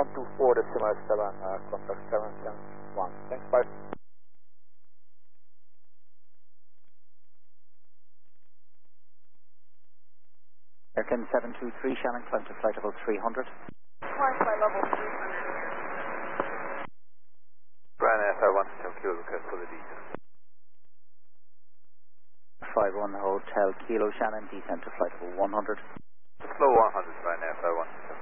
24.7, contact 771. Thanks, bye. Aircon 723, Shannon, climb to flight level 300. Wi-Fi level 300. Ryanair 512 Kilo, request for the details. 51 Hotel Kilo, Shannon, descent to flight level 100. Slow 100, Ryanair 512.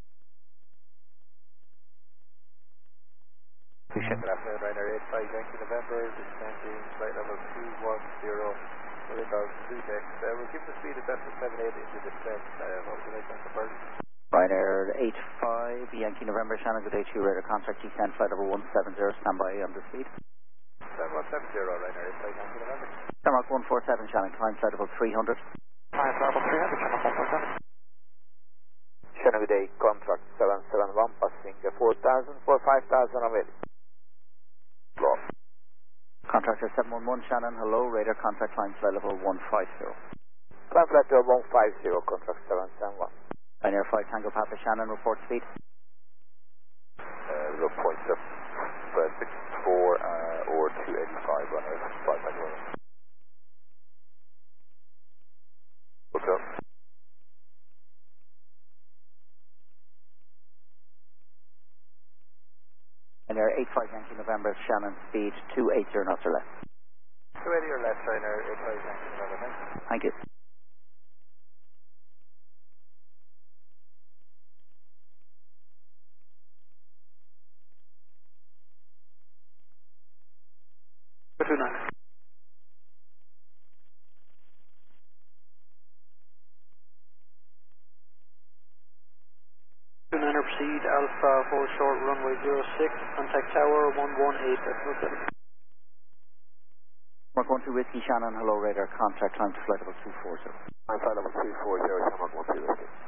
Good afternoon, Ryanair 85 Yankee November, descending flight level 210, windows 2 decks. We'll keep the speed of Delta 78 into descent. What would you like, Mr. Bird? Ryanair 85 Yankee November, Shannon, good day to you, radar contact descent flight level 170, standby on the speed. 7170, Ryanair 85 Yankee November. Denmark 147, Shannon, climb flight level 300. Climb level 300, Shannon 147. Shannon, good day, contract 771, passing 4,000 for 5,000 on it. Block. Contractor 711, Shannon, hello, radar contact climb flight level 150. Climb flight level 150, contract 771. Ryanair 5 Tango Papa, Shannon, report speed. 0.64 or 285, Ryanair 5 Tango. What's up? Ryanair 85 Yankee November, Shannon, speed 280 knots or less. 280 or less, Ryanair 85 Yankee November, thanks. Thank you. Good night. Proceed Alpha, hold short runway 06, contact tower 118. Mark 12 Whiskey, Shannon, hello, radar contact climb to flight level 240. I'm flight level 240, Shamrock 12 Whiskey.